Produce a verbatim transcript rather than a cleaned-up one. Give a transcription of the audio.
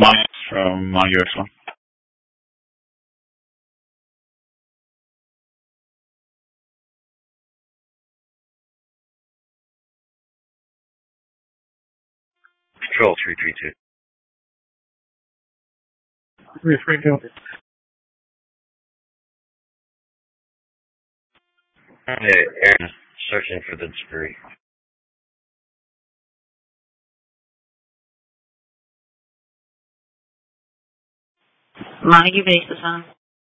Mine from uh, U X one. Control three three two. three three two. Aaron, searching for the debris. Montague base is on.